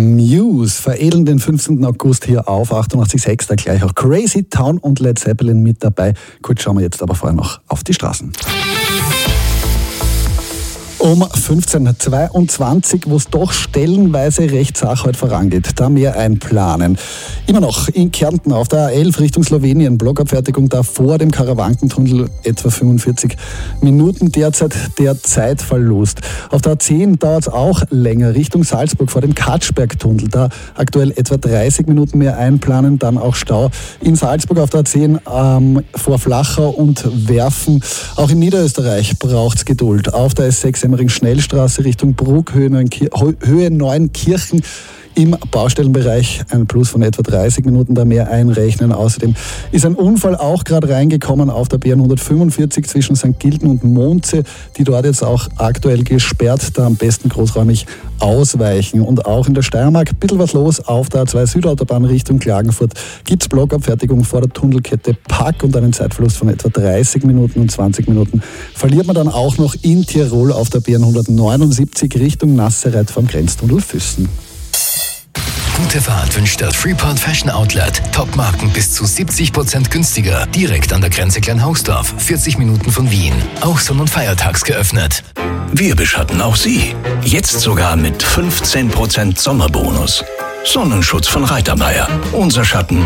Muse veredeln den 15. August hier auf 88.6, da gleich auch Crazy Town und Led Zeppelin mit dabei. Kurz schauen wir jetzt aber vorher noch auf die Straßen. Um 15.22 wo es doch stellenweise recht zach heute vorangeht. Da mehr einplanen. Immer noch in Kärnten auf der A11 Richtung Slowenien. Blockabfertigung da vor dem Karawankentunnel etwa 45 Minuten derzeit der Zeitverlust. Auf der A10 dauert es auch länger Richtung Salzburg vor dem Katschbergtunnel. Da aktuell etwa 30 Minuten mehr einplanen. Dann auch Stau in Salzburg auf der A10 vor Flachau und Werfen. Auch in Niederösterreich braucht es Geduld. Auf der S6 Schnellstraße Richtung Bruck, Höhe Neunkirchen. Im Baustellenbereich ein Plus von etwa 30 Minuten, da mehr einrechnen. Außerdem ist ein Unfall auch gerade reingekommen auf der BN 145 zwischen St. Gilgen und Monze, die dort jetzt auch aktuell gesperrt, da am besten großräumig ausweichen. Und auch in der Steiermark ein bisschen was los auf der A2 Südautobahn Richtung Klagenfurt. Gibt es Blockabfertigung vor der Tunnelkette Pack und einen Zeitverlust von etwa 30 Minuten und 20 Minuten verliert man dann auch noch in Tirol auf der BN 179 Richtung Nassereit vom Grenztunnel Füssen. Gute Fahrt wünscht das Freeport Fashion Outlet. Top-Marken bis zu 70% günstiger. Direkt an der Grenze Kleinhausdorf, 40 Minuten von Wien. Auch sonn- und feiertags geöffnet. Wir beschatten auch Sie. Jetzt sogar mit 15% Sommerbonus. Sonnenschutz von Reitermeier. Unser Schatten,